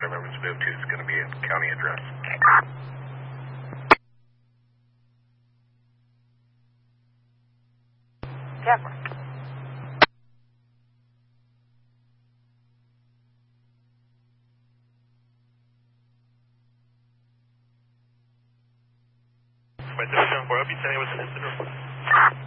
remember it's 02 is going to be a county address. Camera. My division 4, I'll be telling you what's an incident report.